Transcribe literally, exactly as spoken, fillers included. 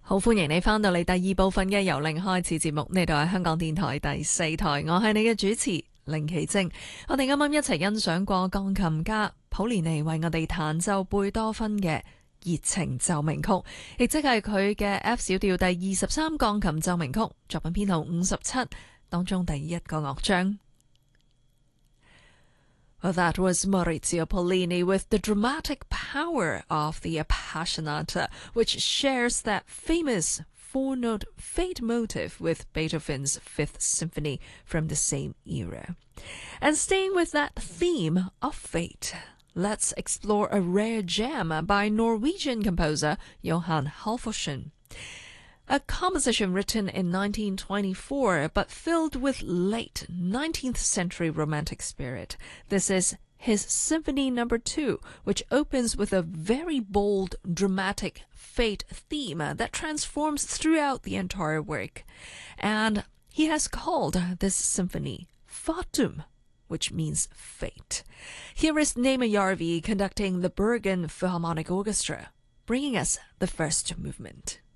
好歡迎你返到嚟第二部分嘅由零開始節目，呢度係香港電台第四台，我係你嘅主持凌奇晶。我哋啱啱一齊欣賞過鋼琴家普連尼為我哋彈奏貝多芬嘅熱情奏鳴曲，亦即係佢嘅 F 小調第二十三鋼琴奏鳴曲，作品編號五十七當中第一個樂章。Well, that was Maurizio Pollini with the dramatic power of the Appassionata, which shares that famous four-note fate motive with Beethoven's Fifth Symphony from the same era. And staying with that theme of fate, let's explore a rare gem by Norwegian composer Johan Halvorsen.A composition written in nineteen twenty-four, but filled with late nineteenth century romantic spirit. This is his Symphony Number Two, which opens with a very bold, dramatic fate theme that transforms throughout the entire work. And he has called this symphony Fatum, which means fate. Here is Neema Järvi conducting the Bergen Philharmonic Orchestra, bringing us the first movement.